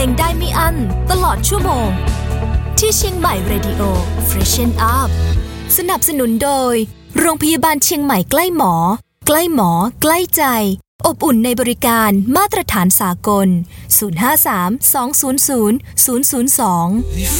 งได้ไม่อั้นตลอดชั่วโมงที่เชียงใหม่ Radio Freshen Up สนับสนุนโดยโรงพยาบาลเชียงใหม่ใกล้หมอใกล้หมอใกล้ใจอบอุ่นในบริการมาตรฐานสากล053 200 002